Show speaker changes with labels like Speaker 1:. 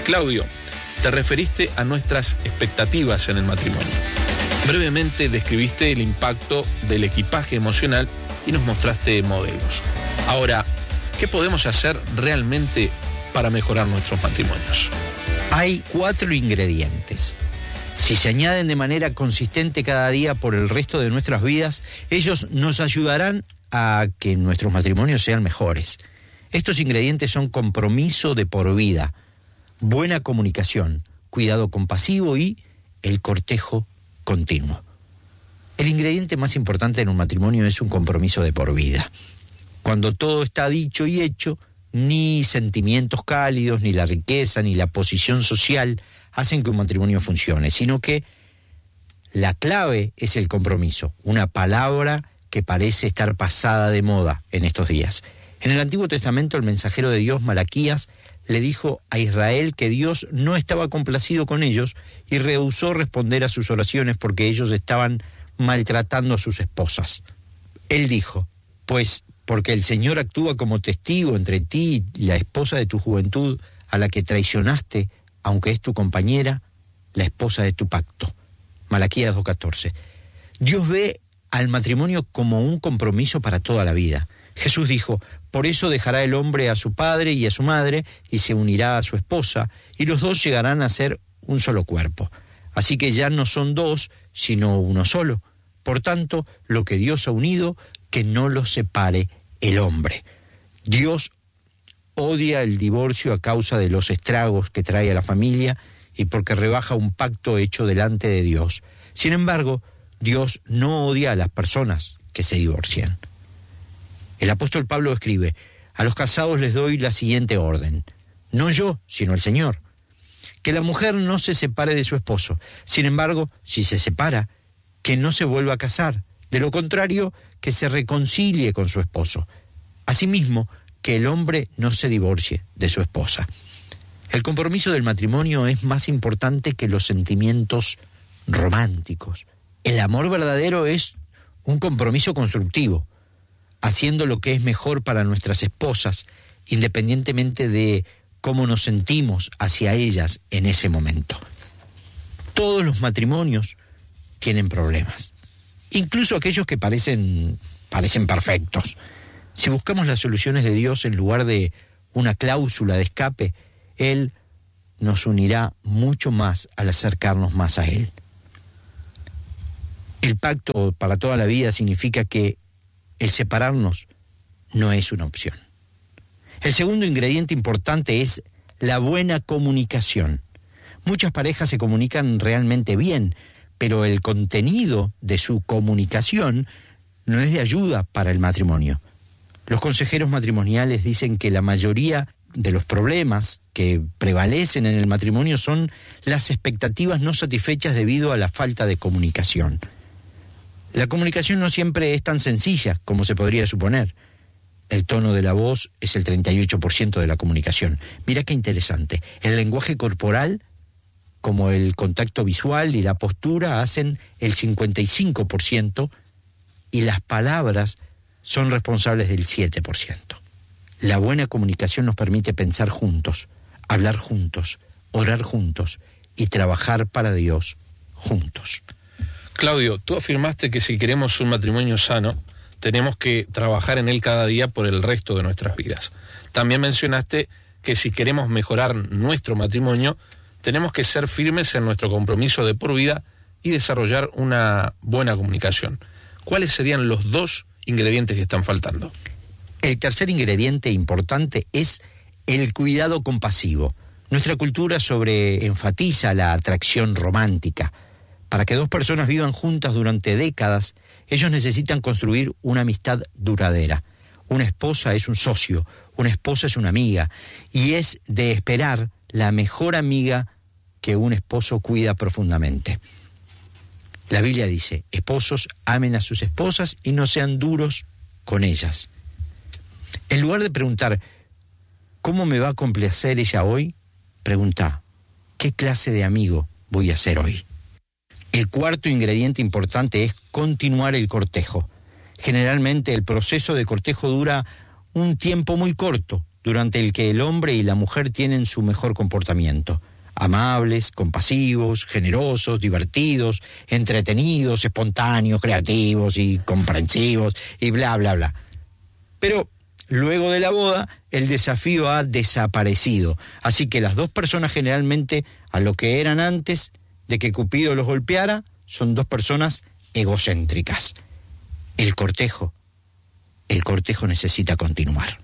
Speaker 1: Claudio, te referiste a nuestras expectativas en el matrimonio. Brevemente describiste el impacto del equipaje emocional y nos mostraste modelos. Ahora, ¿qué podemos hacer realmente para mejorar nuestros matrimonios?
Speaker 2: Hay 4 ingredientes. Si se añaden de manera consistente cada día por el resto de nuestras vidas, ellos nos ayudarán a que nuestros matrimonios sean mejores. Estos ingredientes son compromiso de por vida, buena comunicación, cuidado compasivo y el cortejo continuo. El ingrediente más importante en un matrimonio es un compromiso de por vida. Cuando todo está dicho y hecho, ni sentimientos cálidos, ni la riqueza, ni la posición social hacen que un matrimonio funcione, sino que la clave es el compromiso, una palabra que parece estar pasada de moda en estos días. En el Antiguo Testamento, el mensajero de Dios, Malaquías, le dijo a Israel que Dios no estaba complacido con ellos y rehusó responder a sus oraciones porque ellos estaban maltratando a sus esposas. Él dijo, pues porque el Señor actúa como testigo entre ti y la esposa de tu juventud, a la que traicionaste, aunque es tu compañera, la esposa de tu pacto. Malaquías 2:14. Dios ve al matrimonio como un compromiso para toda la vida. Jesús dijo, por eso dejará el hombre a su padre y a su madre y se unirá a su esposa, y los dos llegarán a ser un solo cuerpo. Así que ya no son 2, sino uno solo. Por tanto, lo que Dios ha unido, que no lo separe el hombre. Dios odia el divorcio a causa de los estragos que trae a la familia y porque rebaja un pacto hecho delante de Dios. Sin embargo, Dios no odia a las personas que se divorcian. El apóstol Pablo escribe, a los casados les doy la siguiente orden, no yo, sino el Señor, que la mujer no se separe de su esposo. Sin embargo, si se separa, que no se vuelva a casar. De lo contrario, que se reconcilie con su esposo. Asimismo, que el hombre no se divorcie de su esposa. El compromiso del matrimonio es más importante que los sentimientos románticos. El amor verdadero es un compromiso constructivo, haciendo lo que es mejor para nuestras esposas, independientemente de cómo nos sentimos hacia ellas en ese momento. Todos los matrimonios tienen problemas, incluso aquellos que parecen perfectos. Si buscamos las soluciones de Dios en lugar de una cláusula de escape, Él nos unirá mucho más al acercarnos más a Él. El pacto para toda la vida significa que el separarnos no es una opción. El segundo ingrediente importante es la buena comunicación. Muchas parejas se comunican realmente bien, pero el contenido de su comunicación no es de ayuda para el matrimonio. Los consejeros matrimoniales dicen que la mayoría de los problemas que prevalecen en el matrimonio son las expectativas no satisfechas debido a la falta de comunicación. La comunicación no siempre es tan sencilla como se podría suponer. El tono de la voz es el 38% de la comunicación. Mira qué interesante. El lenguaje corporal, como el contacto visual y la postura, hacen el 55% y las palabras son responsables del 7%. La buena comunicación nos permite pensar juntos, hablar juntos, orar juntos y trabajar para Dios juntos.
Speaker 1: Claudio, tú afirmaste que si queremos un matrimonio sano, tenemos que trabajar en él cada día por el resto de nuestras vidas. También mencionaste que si queremos mejorar nuestro matrimonio, tenemos que ser firmes en nuestro compromiso de por vida y desarrollar una buena comunicación. ¿Cuáles serían los 2 ingredientes que están faltando?
Speaker 2: El tercer ingrediente importante es el cuidado compasivo. Nuestra cultura enfatiza la atracción romántica. Para que 2 personas vivan juntas durante décadas, ellos necesitan construir una amistad duradera. Una esposa es un socio, una esposa es una amiga, y es de esperar la mejor amiga que un esposo cuida profundamente. La Biblia dice, esposos amen a sus esposas y no sean duros con ellas. En lugar de preguntar, ¿cómo me va a complacer ella hoy? Pregunta, ¿qué clase de amigo voy a ser hoy? El cuarto ingrediente importante es continuar el cortejo. Generalmente el proceso de cortejo dura un tiempo muy corto, durante el que el hombre y la mujer tienen su mejor comportamiento. Amables, compasivos, generosos, divertidos, entretenidos, espontáneos, creativos y comprensivos y bla, bla, bla. Pero luego de la boda, el desafío ha desaparecido. Así que las dos personas generalmente, a lo que eran antes de que Cupido los golpeara, son dos personas egocéntricas. El cortejo necesita continuar.